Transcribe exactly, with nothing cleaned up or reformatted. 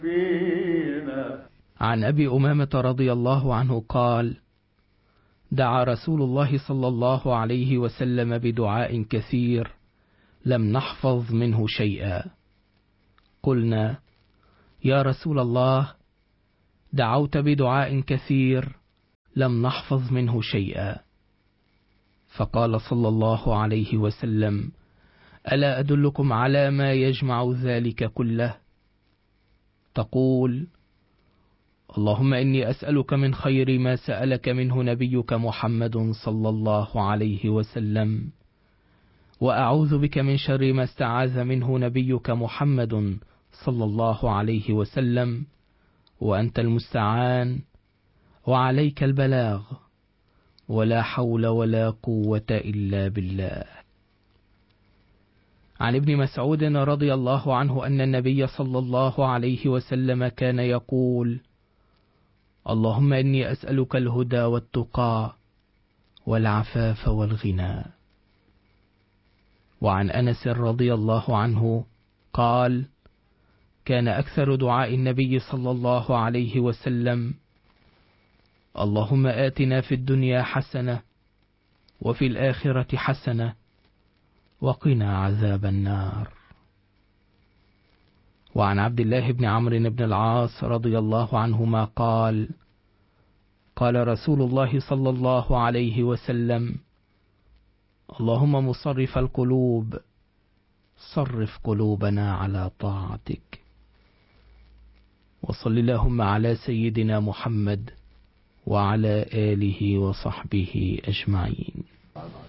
عن أبي أمامة رضي الله عنه قال: دعا رسول الله صلى الله عليه وسلم بدعاء كثير لم نحفظ منه شيئا. قلنا: يا رسول الله، دعوت بدعاء كثير لم نحفظ منه شيئا. فقال صلى الله عليه وسلم: ألا أدلكم على ما يجمع ذلك كله؟ تقول: اللهم إني أسألك من خير ما سألك منه نبيك محمد صلى الله عليه وسلم، وأعوذ بك من شر ما استعاذ منه نبيك محمد صلى الله عليه وسلم، وأنت المستعان وعليك البلاغ، ولا حول ولا قوة إلا بالله. عن ابن مسعود رضي الله عنه أن النبي صلى الله عليه وسلم كان يقول: اللهم إني أسألك الهدى والتقى والعفاف والغنى. وعن أنس رضي الله عنه قال: كان أكثر دعاء النبي صلى الله عليه وسلم: اللهم آتنا في الدنيا حسنة وفي الآخرة حسنة وقنا عذاب النار. وعن عبد الله بن عمرو بن العاص رضي الله عنهما قال: قال رسول الله صلى الله عليه وسلم: اللهم مصرف القلوب صرف قلوبنا على طاعتك. وصل اللهم على سيدنا محمد وعلى آله وصحبه أجمعين.